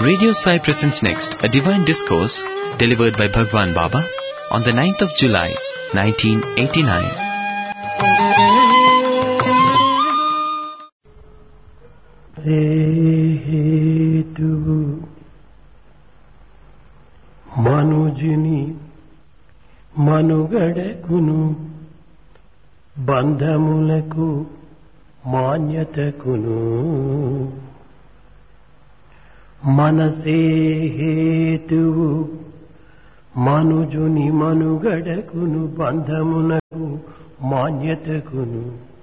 Radio Sai presents next a divine discourse delivered by Bhagwan Baba on the 9th of July, 1989. హేతువు మనుజుని మనుగడకును బంధములకు మాన్యతకును మనసే హేతువు మనుజుని మనుగడకును బంధమునకు మాన్యతకును